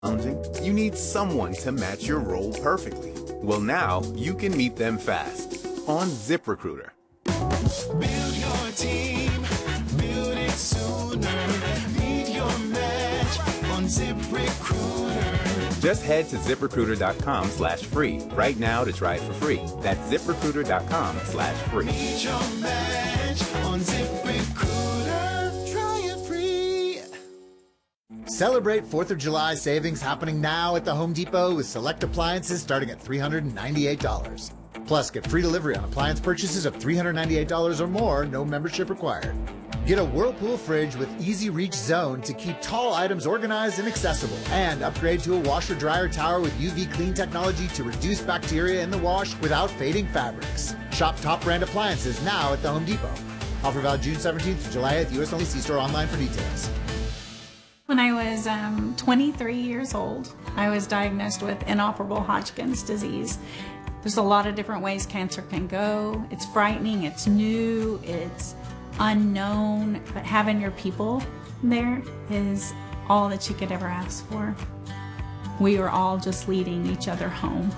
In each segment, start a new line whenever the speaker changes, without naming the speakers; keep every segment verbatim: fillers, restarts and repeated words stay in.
You need someone to match your role perfectly. Well, now you can meet them fast on ZipRecruiter.
Build your team, build it sooner. Meet your match on ZipRecruiter.
Just head to ZipRecruiter.com slash free right now to try it for free. That's ZipRecruiter.com slash free.
Meet your match on ZipRecruiter. Try it free.
Celebrate fourth of July savings happening now at the Home Depot with select appliances starting at three hundred ninety-eight dollars. Plus, get free delivery on appliance purchases of three hundred ninety-eight dollars or more, no membership required. Get a Whirlpool fridge with Easy Reach Zone to keep tall items organized and accessible. And upgrade to a washer-dryer tower with U V clean technology to reduce bacteria in the wash without fading fabrics. Shop top brand appliances now at the Home Depot. Offer valid June seventeenth to July eighth, U S only. See store online for details.
When I was um, twenty-three years old, I was diagnosed with inoperable Hodgkin's disease. There's a lot of different ways cancer can go. It's frightening, it's new, it's unknown, but having your people there is all that you could ever ask for. We were all just leading each other home.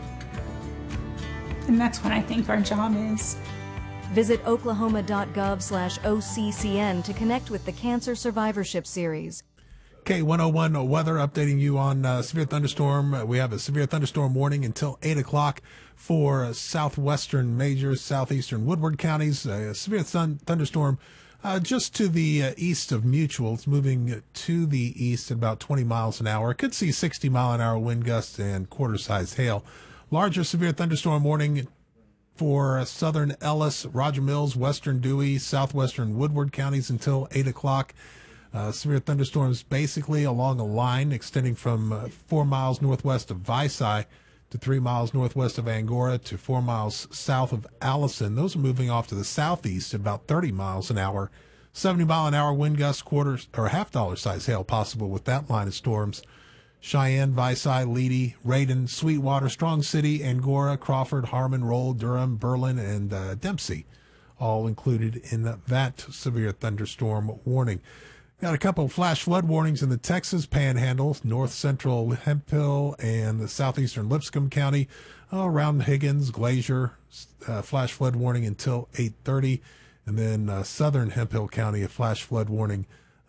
And that's what I think our job is.
Visit oklahoma.gov slash OCCN to connect with the Cancer Survivorship Series.
K one oh one weather updating you on uh, severe thunderstorm. Uh, we have a severe thunderstorm warning until eight o'clock for uh, southwestern major, southeastern Woodward counties. Uh, a severe thun- thunderstorm uh, just to the uh, east of Mutual. It's moving to the east at about twenty miles an hour. It could see sixty mile an hour wind gusts and quarter-sized hail. Larger severe thunderstorm warning for uh, southern Ellis, Roger Mills, western Dewey, southwestern Woodward counties until eight o'clock. Uh, severe thunderstorms basically along a line extending from uh, four miles northwest of Vici to three miles northwest of Angora to four miles south of Allison. Those are moving off to the southeast at about thirty miles an hour. seventy mile an hour wind gusts, quarters or half dollar size hail possible with that line of storms. Cheyenne, Vici, Leedy, Radon, Sweetwater, Strong City, Angora, Crawford, Harmon, Roll, Durham, Berlin, and uh, Dempsey, all included in that severe thunderstorm warning. Got a couple of flash flood warnings in the Texas Panhandle, north central Hemphill, and the southeastern Lipscomb County. Oh, around Higgins, Glacier, uh, flash flood warning until eight thirty. And then uh, southern Hemphill County, a flash flood warning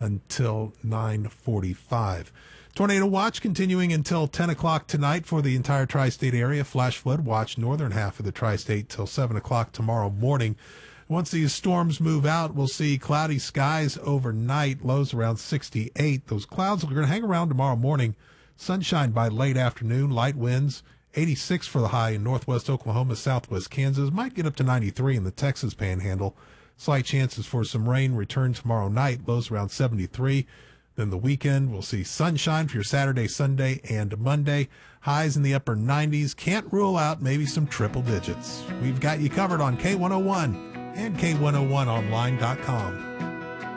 until nine forty-five. Tornado watch continuing until ten o'clock tonight for the entire tri-state area. Flash flood watch northern half of the tri-state till seven o'clock tomorrow morning. Once these storms move out, we'll see cloudy skies overnight, lows around sixty-eight. Those clouds are going to hang around tomorrow morning. Sunshine by late afternoon, light winds, eighty-six for the high in northwest Oklahoma, southwest Kansas. Might get up to ninety-three in the Texas Panhandle. Slight chances for some rain return tomorrow night, lows around seventy-three. Then the weekend, we'll see sunshine for your Saturday, Sunday, and Monday. Highs in the upper nineties. Can't rule out maybe some triple digits. We've got you covered on K one oh one and K one oh one online dot com.